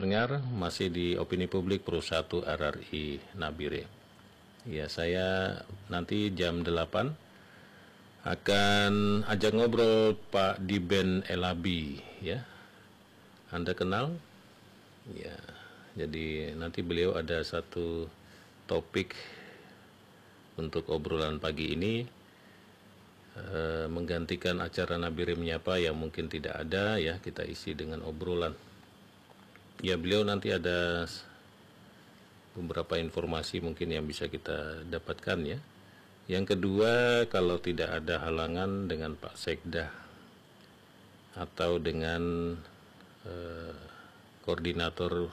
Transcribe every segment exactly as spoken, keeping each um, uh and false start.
pendengar, masih di Opini Publik Pro satu R R I Nabire. Ya, saya nanti jam delapan akan ajak ngobrol Pak Diben Elabi, ya. Anda kenal? Ya, jadi nanti beliau ada satu topik untuk obrolan pagi ini, eh, menggantikan acara Nabire Menyapa yang mungkin tidak ada, ya, kita isi dengan obrolan. Ya, beliau nanti ada beberapa informasi mungkin yang bisa kita dapatkan, ya. Yang kedua, kalau tidak ada halangan dengan Pak Sekda atau dengan eh, koordinator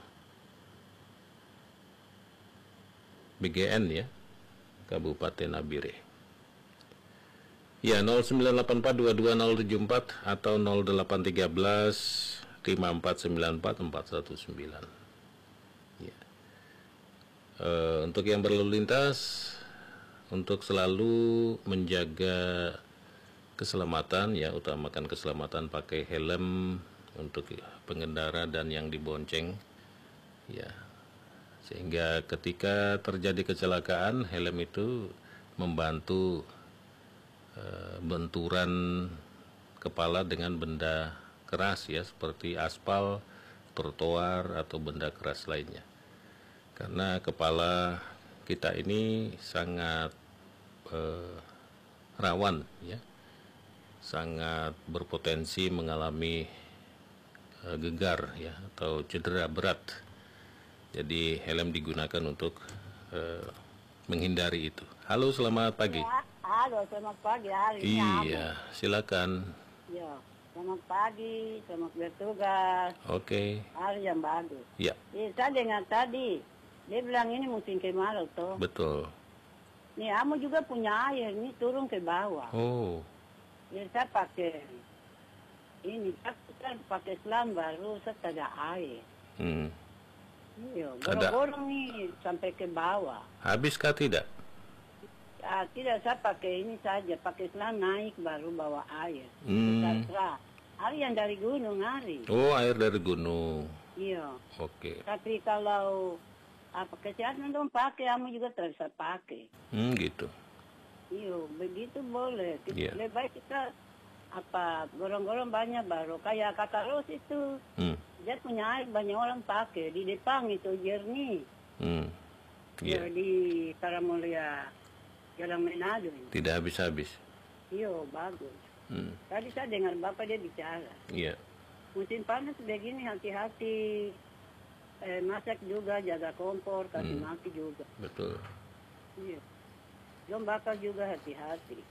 B G N, ya, Kabupaten Nabire. Ya, nol sembilan delapan empat dua dua nol tujuh empat atau nol delapan tiga belas lima empat sembilan empat empat satu sembilan. Ya. E, untuk yang berlalu lintas, untuk selalu menjaga keselamatan, ya, utamakan keselamatan, pakai helm untuk pengendara dan yang dibonceng, ya, sehingga ketika terjadi kecelakaan, helm itu membantu e, benturan kepala dengan benda keras, ya, seperti aspal, trotoar, atau benda keras lainnya. Karena kepala kita ini sangat eh, rawan, ya, sangat berpotensi mengalami eh, gegar, ya, atau cedera berat. Jadi helm digunakan untuk eh, menghindari itu. Halo, selamat pagi. Ya, halo, selamat pagi. Hari iya, ini silakan. Ya, selamat pagi, selamat bertugas. Oke. Okay. Hari yang bagus. Ya. Ya, saya dengar tadi, dia bilang ini musim kemarau toh. Betul. Nih, kamu juga punya air, ini turun ke bawah. Oh. Ya, saya pakai ini, saya pakai selang baru, saya ada air. Hmm. Iya, gorong-gorong nih sampai ke bawah. Habiskah tidak? Ah, tidak, saya pakai ini saja, pakai selang naik baru bawa air. Hmm. Terserah. Air yang dari gunung, hari. Oh, air dari gunung. Iya. Oke. Okay. Tapi kalau apa kesehatan dong pakai, kamu juga terasa pakai. Hmm, gitu. Iya, begitu boleh. Yeah. Lebih baik kita apa gorong-gorong banyak baru kayak kata Ros itu. Hmm. Dia punya air banyak orang pakai di depan itu jernih. Hmm. Yeah. Di Karamulia, Jalan Manado. Tidak habis-habis. Iya, bagus. Hmm. Tadi saya dengar Bapak dia bicara. Iya. Yeah. Musim panas begini hati-hati. Eh, masak juga, jaga kompor, kasih hmm. maki juga. Betul. Iya. Jom bakal juga hati-hati.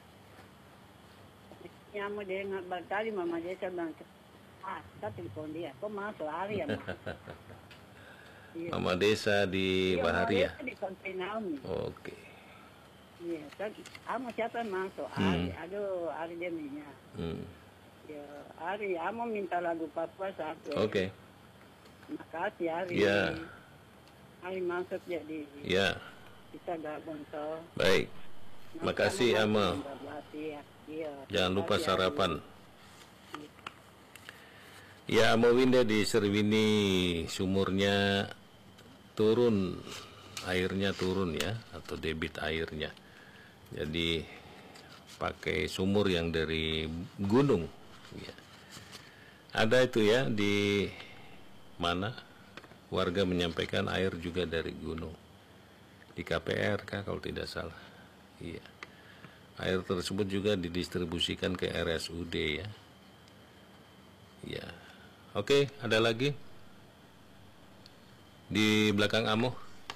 Ya mau dengar tadi Mama Desa bilang, ah, kita telepon dia, kok masuk hari ya, Ma? Iya. Mama Desa di iya, Baharia. Mama Desa di Pantai Naomi. Oke. Okay. Iya, tadi, kamu siapa masuk? Hari, hmm. aduh, hari dia minyak. Hmm. Ya, hari, kamu minta lagu Papua satu. Oke. Okay. Terima kasih Ari. Ya. Ari masuk jadi. Ya. Kita gabung toh. Baik. Terima kasih Ama. Ya. Jangan lupa sarapan. Ya, Ama Winda di Serwini sumurnya turun, airnya turun, ya, atau debit airnya. Jadi pakai sumur yang dari gunung. Ya. Ada itu, ya, di mana warga menyampaikan air juga dari gunung di K P R kah kalau tidak salah. Iya, air tersebut juga didistribusikan ke R S U D, ya. Iya, oke, ada lagi di belakang Amo.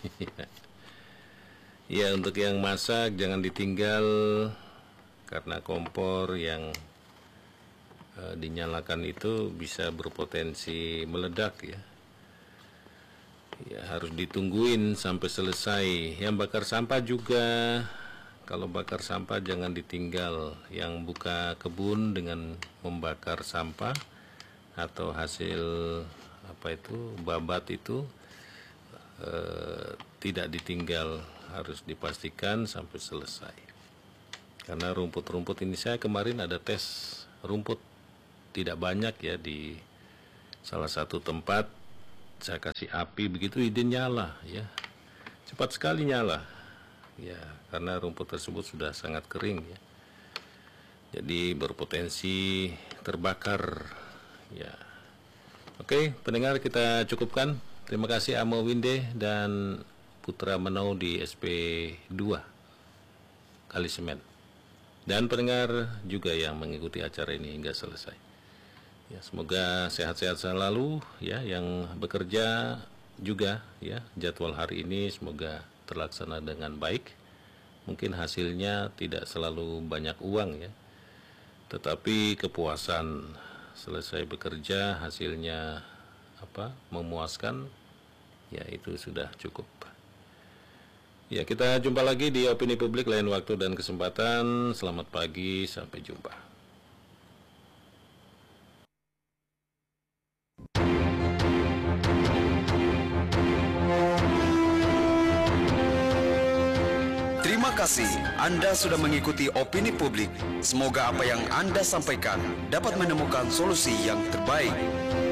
Ya, untuk yang masak jangan ditinggal karena kompor yang E, dinyalakan itu bisa berpotensi meledak, ya. Ya, harus ditungguin sampai selesai. Yang bakar sampah juga, kalau bakar sampah jangan ditinggal. Yang buka kebun dengan membakar sampah atau hasil apa itu babat itu e, tidak ditinggal, harus dipastikan sampai selesai. Karena rumput-rumput ini, saya kemarin ada tes rumput tidak banyak, ya, di salah satu tempat saya kasih api begitu ide nyala ya, cepat sekali nyala ya, karena rumput tersebut sudah sangat kering ya, jadi berpotensi terbakar ya. Oke pendengar, kita cukupkan. Terima kasih Amo Winde dan Putra Menau di S P dua Kali Semen, dan pendengar juga yang mengikuti acara ini hingga selesai. Ya, semoga sehat-sehat selalu ya, yang bekerja juga ya, jadwal hari ini semoga terlaksana dengan baik. Mungkin hasilnya tidak selalu banyak uang ya, tetapi kepuasan selesai bekerja hasilnya apa memuaskan ya, itu sudah cukup. Ya, kita jumpa lagi di Opini Publik lain waktu dan kesempatan. Selamat pagi, sampai jumpa. Terima kasih Anda sudah mengikuti Opini Publik. Semoga apa yang Anda sampaikan dapat menemukan solusi yang terbaik.